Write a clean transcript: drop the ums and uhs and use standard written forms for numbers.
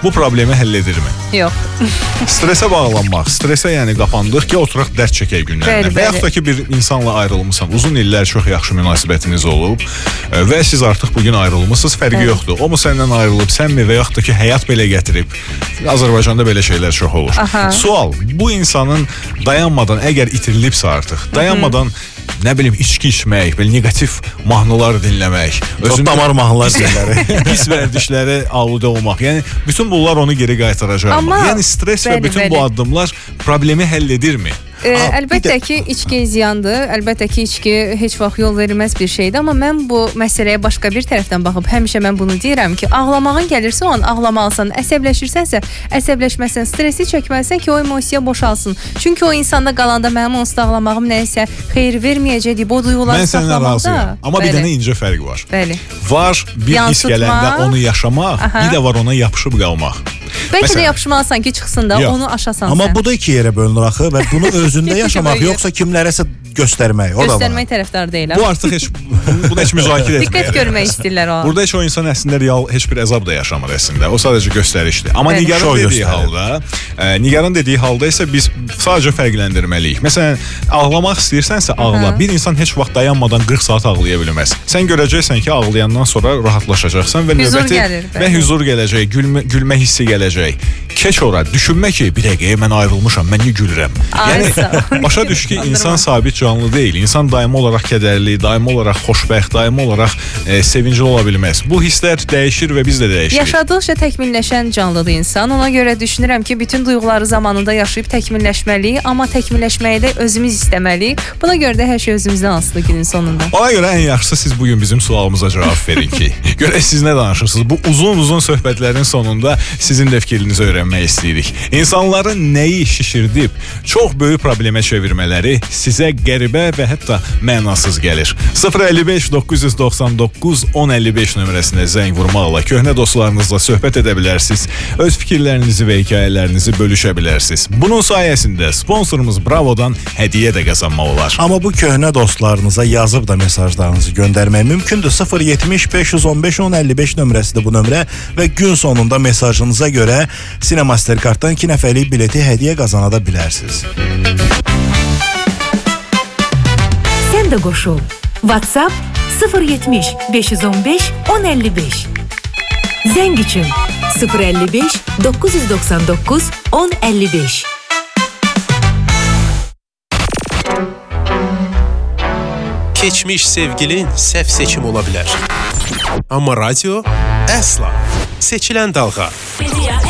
bu problemi həll edirmi? Yox. Stresə bağlanmaq, stresə yəni qapandıq ki, oturaq dərd çəkək günlərinə. Və yaxud da ki, bir insanla ayrılmısan, uzun illər çox yaxşı münasibətiniz olub və siz artıq bugün ayrılmışsınız, fərqi yoxdur. O mu səndən ayrılıb, sənmi və yaxud da ki, həyat belə gətirib. Azərbaycanda belə şeylər çox olur. Sual, bu insanın dayanmadan, əgər itirilibsə artıq, dayanmadan nə bilim içki içmək, belə negativ mahnılar dinləmək, damar mahnılar dinləmək, pis vərdişlərə aludə olmaq. Yəni bütün bunlar onu geri qaytaracaq. Yəni stres və bütün bu addımlar problemi həll edirmi? Əlbəttə ki, içki ziyandır. Əlbəttə ki, içki heç vaxt yol verilməz bir şeydir. Amma mən bu məsələyə başqa bir tərəfdən baxıb həmişə mən bunu deyirəm ki, ağlamağın gəlirsə o an ağlamalısan, əsəbləşirsənsə əsəbləşməsən, stresi çəkməlisən ki, o emosiya boşalsın. Çünki o insanda qalanda mənim onsuz da ağlamağım nəyisə xeyir verməyəcəkdir. Bu duyğuları saxlamaqda. Mən səndən razıyam. Amma bir dənə incə fərq var. Bəli. Var bir his gələndə onu yaşamaq, bir də var ona yapışıb qalmaq. Bəlkə də yapışmalısan ki, çıxsın da onu aşasan sən. Amma bu da iki yerə bölünür axı və bunu özündə yaşamaq yoxsa kimlərəsə göstərmək. Göstərmək tərəfdar deyiləm. Bu artıq heç bunu heç müzakirə etmir. Diqqət görmək istəyirlər o. Burada heç o insan əslində real heç bir əzab da yaşamır əslində. O sadəcə göstərişdir. Amma Nigarın dediyi halda isə biz sadəcə fərqləndirməliyik. Məsələn, ağlamaq istəyirsənsə ağla. Bir insan heç vaxt dayanmadan 40 saat ağlaya bilməz. Sən görəcəksən ki, ağlayandan sonra rahatlaşacaqsan və növbəti və huzur gələcək, gülmə hissi gələcək. Keç ora, düşünmə ki, bir dəqiqəyə mən ayrılmışam, mən niyə gülürəm? Yəni başa düş ki, insan sabit canlı deyil. İnsan daimi olaraq kədərli, daimi olaraq xoşbəxt, daimi olaraq sevincli ola bilməz. Bu hisslər dəyişir və biz də dəyişirik. Yaşadıqca təkmilləşən canlıdır insan. Ona görə düşünürəm ki, bütün duyğuları zamanında yaşayıb təkmilləşməliyik, amma təkmilləşməyi də özümüz istəməliyik. Buna görə də hər şey özümüzdən asılıdır günün sonunda. Ona görə ən yaxşısı siz bugün bizim sualımıza cavab verin ki, görək siz nə danışırsınız? Bu uzun söhbətlərin sonunda sizin də fikrinizi öyrənmək istəyirik. İnsanların nəyi şişirdib çox böyük problemə çevirmələri sizə qəribə və hətta mənasız gəlir. 055 999 1055 nömrəsinə zəng vurmaqla köhnə dostlarınızla söhbət edə bilərsiniz. Öz fikirlərinizi və hekayələrinizi bölüşə bilərsiniz. Bunun sayəsində sponsorumuz Bravodan hədiyyə də qazanmaq olar. Amma bu köhnə dostlarınıza yazıb da mesajlarınızı göndərmək mümkündür. 070 515 1055 nömrəsidir bu nömrə və gün sonunda mesajınıza görə Cinemastercard'dan 2 nəfərlik bileti hədiyyə qazana da bilərsiniz. Sən də qoşul. WhatsApp 070 515 1055. Zəng üçün 055 999 1055. Keçmiş sevgilin səhv seçim ola bilər. Amma radio əsla seçilən dalğa.